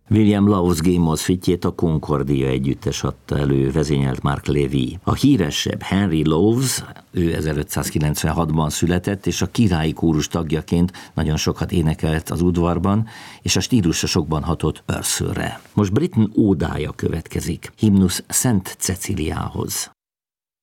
William Laws Gamos fittjét a Concordia együttes adta elő, vezényelt Mark Levy. A híresebb Henry Lowes, ő 1596-ban született, és a királyi kórus tagjaként nagyon sokat énekelt az udvarban, és a stílusa sokban hatott Purcellre. Most Britten ódája következik, himnusz Szent Ceciliához.